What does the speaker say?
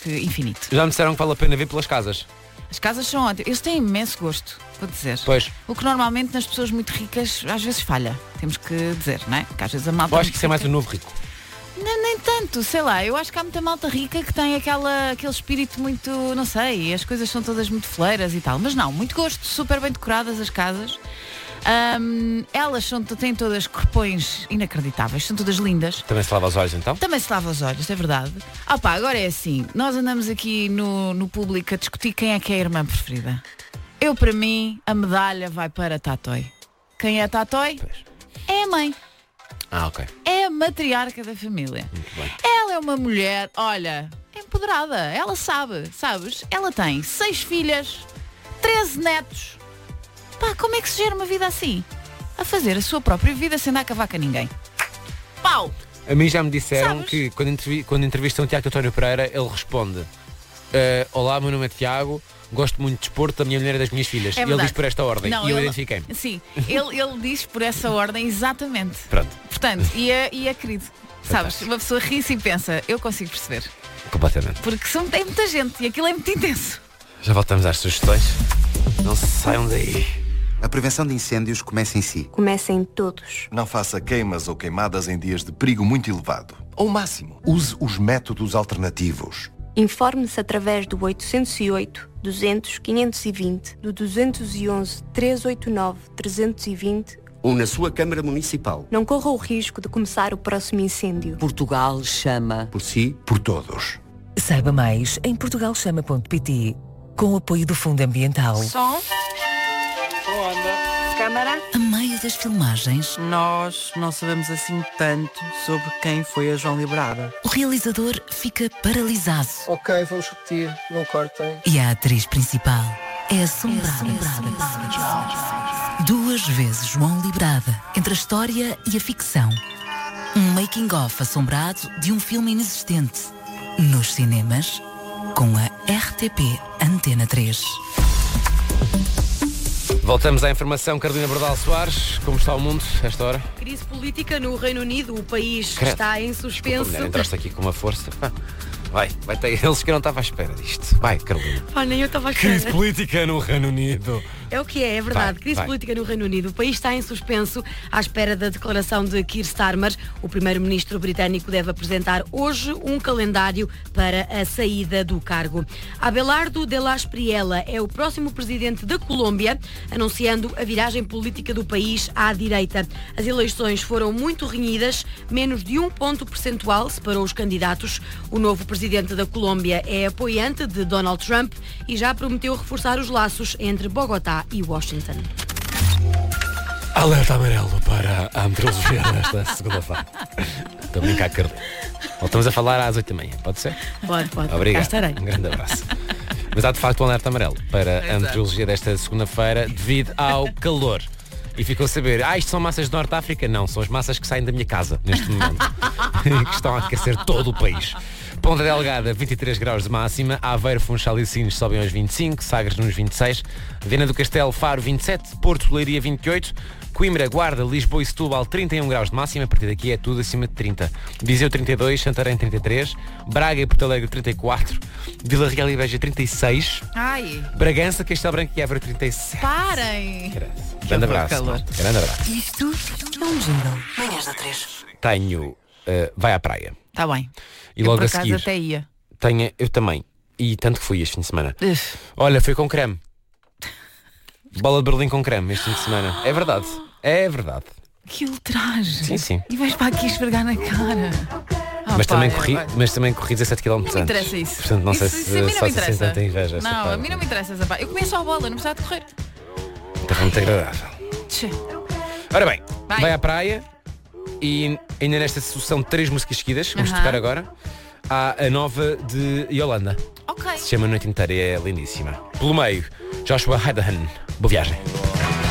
que infinito. Já me disseram que vale a pena vir pelas casas. As casas são ótimas. Eles têm imenso gosto, vou dizer. Pois. O que normalmente nas pessoas muito ricas às vezes falha. Temos que dizer, não é? Que às vezes a malta... Eu acho que isso é mais o novo rico. Nem tanto, sei lá. Eu acho que há muita malta rica que tem aquele espírito muito, não sei, as coisas são todas muito fleiras e tal. Mas não, muito gosto, super bem decoradas as casas. Elas têm todas corpões inacreditáveis, são todas lindas. Também se lava os olhos então? Também se lava os olhos, é verdade. Agora é assim, nós andamos aqui no público a discutir quem é que é a irmã preferida. Eu, para mim, a medalha vai para a Tatói. Quem é a Tatói? Pois. É a mãe. Ok. É a matriarca da família. Muito bem. Ela é uma mulher, olha, empoderada. Ela sabes? Ela tem 6 filhas, 13 netos. Pá, como é que se gera uma vida assim? A fazer a sua própria vida sem dar cavaco a ninguém. Pau! A mim já me disseram Sabes? que quando entrevistam o Tiago António Pereira, ele responde: olá, meu nome é Tiago, gosto muito de desporto, da minha mulher e das minhas filhas. É E ele verdade. diz por esta ordem. Não, e eu ele- identifiquei-me. Sim, ele diz por essa ordem exatamente. Pronto, Portanto, e é querido. Sabes, uma pessoa ri-se e pensa, eu consigo perceber. completamente. Porque tem muita gente e aquilo é muito intenso. Já voltamos às sugestões. Não se saiam daí. A prevenção de incêndios começa em si. Comecem todos. Não faça queimas ou queimadas em dias de perigo muito elevado. Ao máximo, use os métodos alternativos. Informe-se através do 808 200 520, do 211 389 320. Ou na sua Câmara Municipal. Não corra o risco de começar o próximo incêndio. Portugal chama. Por si. Por todos. Saiba mais em portugalchama.pt, com o apoio do Fundo Ambiental. Som. Câmara. A meio das filmagens, Nós não sabemos assim tanto sobre quem foi a João Librada. o realizador fica paralisado Ok, vamos repetir, não cortem. e a atriz principal é assombrada. 2 vezes João Librada, entre a história e a ficção. Um making-of assombrado de um filme inexistente. Nos cinemas, com a RTP Antena 3. Voltamos à informação. Carolina Bordal Soares, como está o mundo a esta hora? Crise política no Reino Unido. O país Credo. está em Desculpa, suspenso. mulher, entraste aqui com uma força. Pá, vai ter eles que eu não estava à espera disto. Vai, Carolina. Pá, nem eu estava a Crise esperar. política no Reino Unido. É o que é verdade. Vai, Crise vai. política no Reino Unido. O país está em suspenso à espera da declaração de Keir Starmer. O primeiro-ministro britânico deve apresentar hoje um calendário para a saída do cargo. Abelardo de la Espriella é o próximo presidente da Colômbia, anunciando a viragem política do país à direita. As eleições foram muito renhidas, menos de 1 ponto percentual separou os candidatos. O novo presidente da Colômbia é apoiante de Donald Trump e já prometeu reforçar os laços entre Bogotá e Washington. Alerta amarelo para a meteorologia desta segunda-feira. Estou a brincar, Carolina. Voltamos a falar às 8h30, pode ser? Pode. Cá Obrigado. estarei. Um grande abraço. Mas há de facto um alerta amarelo para a meteorologia desta segunda-feira devido ao calor. E ficou a saber, isto são massas de Norte de África? Não, são as massas que saem da minha casa neste momento. Que estão a aquecer todo o país. Ponta Delgada, 23 graus de máxima. Aveiro, Funchal e Sines sobem aos 25. Sagres nos 26. Viana do Castelo, Faro, 27. Porto, Leiria, 28. Coimbra, Guarda, Lisboa e Setúbal, 31 graus de máxima. A partir daqui é tudo acima de 30. Viseu, 32. Santarém, 33. Braga e Porto Alegre, 34. Vila Real e Beja, 36. Ai, Bragança, Castelo Branco e Évora, 37. parem. Grande abraço. calor. Grande abraço. Isto é um jingle. Manhãs da 3. Tenho vai à praia. Está bem. E Eu logo por a acaso seguir até ia. eu também. E tanto que fui este fim de semana. Uf. Olha, foi com creme. Bola de Berlim com creme este fim de semana. É verdade. É verdade. Que ultraje. Sim, sim. E vais para aqui esfregar na cara. Mas pá, também é, corri, vai. mas também corri 17 km antes. Não me interessa isso. Portanto, não sei Isso se a mim não só me se interessa. tanta inveja essa Não, a parte. mim não me interessa essa parte. Eu comi só a bola, não precisava de correr. Está muito agradável. Tchê. Ora bem, Vai. vai à praia e ainda nesta sessão 3 músicas seguidas, vamos Aham. tocar agora. Há a nova de Yolanda. Ok. Se chama Noite Inteira e é lindíssima. Pelo meio, Joshua Haydn. Boa viagem.